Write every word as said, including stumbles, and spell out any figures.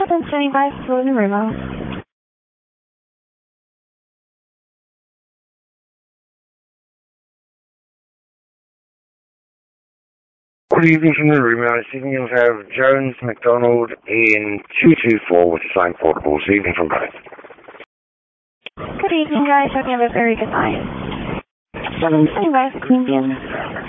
Boston seventy-five, Golden River. Good evening from the room. This evening you'll have Jones McDonald in two two four with the same portables. Evening from both. Good evening, guys. Hope you have a very good night. seven seventy-five, Queens.